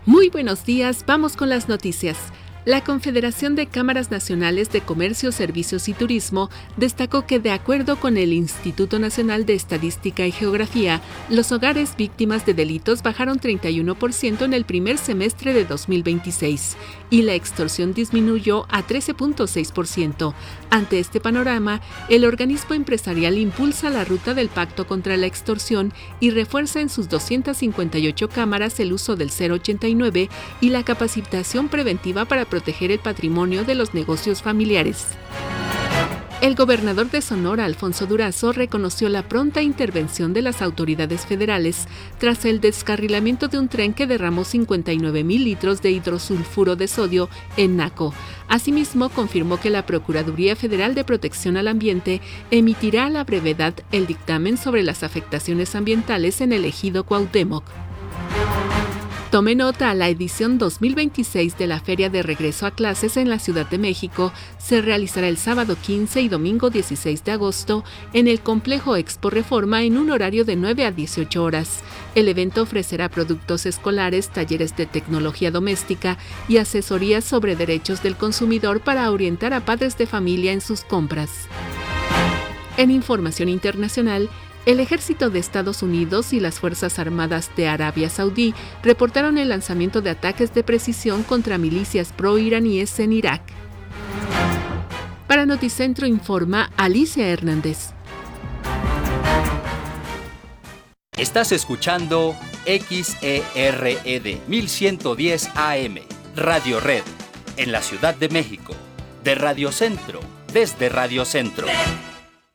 Muy buenos días, vamos con las noticias. La Confederación de Cámaras Nacionales de Comercio, Servicios y Turismo destacó que, de acuerdo con el Instituto Nacional de Estadística y Geografía, los hogares víctimas de delitos bajaron 31% en el primer semestre de 2026 y la extorsión disminuyó a 13.6%. Ante este panorama, el organismo empresarial impulsa la ruta del Pacto contra la Extorsión y refuerza en sus 258 cámaras el uso del 089 y la capacitación preventiva para proteger el patrimonio de los negocios familiares. El gobernador de Sonora, Alfonso Durazo, reconoció la pronta intervención de las autoridades federales tras el descarrilamiento de un tren que derramó 59,000 litros de hidrosulfuro de sodio en Naco. Asimismo, confirmó que la Procuraduría Federal de Protección al Ambiente emitirá a la brevedad el dictamen sobre las afectaciones ambientales en el ejido Cuauhtémoc. Tome nota, la edición 2026 de la Feria de Regreso a Clases en la Ciudad de México se realizará el sábado 15 y domingo 16 de agosto en el Complejo Expo Reforma en un horario de 9 a 18 horas. El evento ofrecerá productos escolares, talleres de tecnología doméstica y asesorías sobre derechos del consumidor para orientar a padres de familia en sus compras. En información internacional, el Ejército de Estados Unidos y las Fuerzas Armadas de Arabia Saudí reportaron el lanzamiento de ataques de precisión contra milicias pro-iraníes en Irak. Para Noticentro informa Alicia Hernández. Estás escuchando XERED 1110 AM, Radio Red, en la Ciudad de México, de Radio Centro, desde Radio Centro.